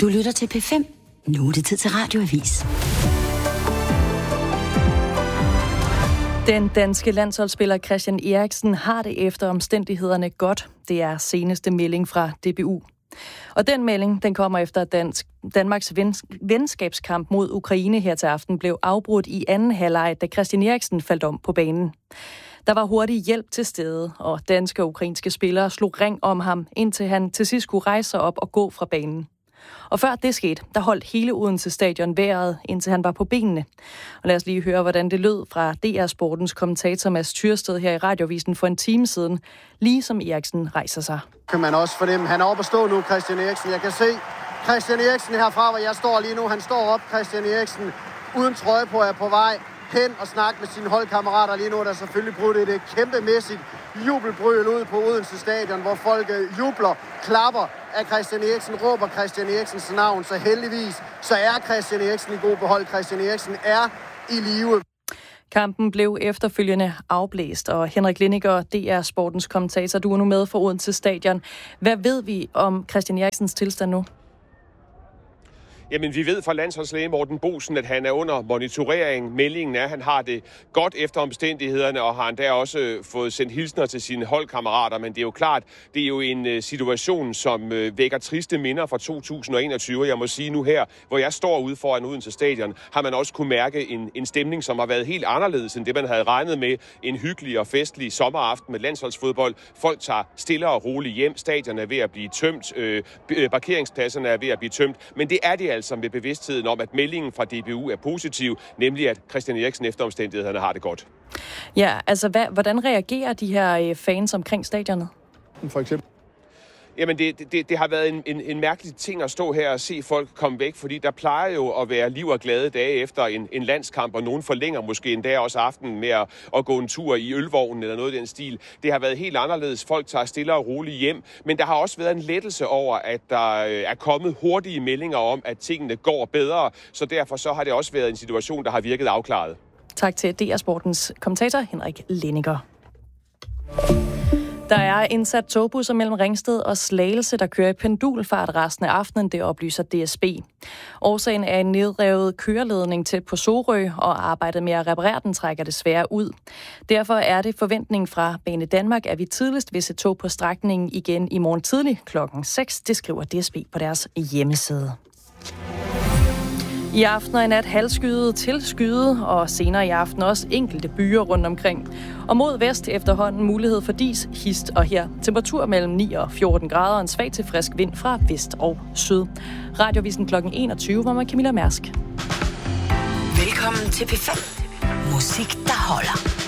Du lytter til P5. Nu er det tid til Radioavis. Den danske landsholdsspiller Christian Eriksen har det efter omstændighederne godt. Det er seneste melding fra DBU. Og den melding, den kommer efter, at Danmarks venskabskamp mod Ukraine her til aften blev afbrudt i anden halvleg, da Christian Eriksen faldt om på banen. Der var hurtig hjælp til stede, og danske og ukrainske spillere slog ring om ham, indtil han til sidst kunne rejse sig op og gå fra banen. Og før det skete, der holdt hele Odense Stadion vejret, indtil han var på benene. Og lad os lige høre, hvordan det lød fra DR Sportens kommentator Mads Tyrsted her i Radiovisen for en time siden, lige som Eriksen rejser sig. Kan man også fornemme, han er oppe at stå nu, Christian Eriksen. Jeg kan se Christian Eriksen herfra, hvor jeg står lige nu. Han står op, Christian Eriksen, uden trøje på, er på vej hen og snakke med sine holdkammerater. Lige nu er der selvfølgelig brudt et kæmpemæssigt jubelbrøl ud på Odense Stadion, hvor folk jubler, klapper af Christian Eriksen, råber Christian Eriksens navn. Så heldigvis, så er Christian Eriksen i god behold. Christian Eriksen er i live. Kampen blev efterfølgende afblæst, og Henrik Lindiger, DR Sportens kommentator, du er nu med for Odense Stadion. Hvad ved vi om Christian Eriksens tilstand nu? Jamen, vi ved fra landsholdslæge Morten Boesen, at han er under monitorering. Meldingen er, at han har det godt efter omstændighederne, og har endda også fået sendt hilsner til sine holdkammerater. Men det er jo klart, det er jo en situation, som vækker triste minder fra 2021. Jeg må sige nu her, hvor jeg står ude foran Odense Stadion, har man også kunne mærke en stemning, som har været helt anderledes end det, man havde regnet med. En hyggelig og festlig sommeraften med landsholdsfodbold. Folk tager stille og roligt hjem. Stadion er ved at blive tømt. Parkeringspladserne er ved at blive tømt. Men det er det altså med bevidstheden om, at meldingen fra DBU er positiv, nemlig at Christian Eriksen efter omstændighederne har det godt. Ja, altså hvordan reagerer de her fans omkring stadionet? For eksempel? Jamen, det har været en mærkelig ting at stå her og se folk komme væk, fordi der plejer jo at være liv og glade dage efter en landskamp, og nogen forlænger måske endda også aftenen med at gå en tur i ølvognen eller noget i den stil. Det har været helt anderledes. Folk tager stille og roligt hjem, men der har også været en lettelse over, at der er kommet hurtige meldinger om, at tingene går bedre, så derfor så har det også været en situation, der har virket afklaret. Tak til DR Sportens kommentator Henrik Lindiger. Der er indsat togbusser mellem Ringsted og Slagelse, der kører i pendulfart resten af aftenen, det oplyser DSB. Årsagen er en nedrevet køreledning tæt på Sorø, og arbejdet med at reparere den trækker desværre ud. Derfor er det forventningen fra Bane Danmark, at vi tidligst vil se tog på strækningen igen i morgen tidlig klokken 6. Det skriver DSB på deres hjemmeside. I aften og i nat halvskyet til skyet, og senere i aften også enkelte byer rundt omkring. Og mod vest efterhånden mulighed for dis, hist og her. Temperatur mellem 9 og 14 grader og en svag til frisk vind fra vest og syd. Radiovisen kl. 21, hvor man Camilla Mærsk. Velkommen til P5. Musik, der holder.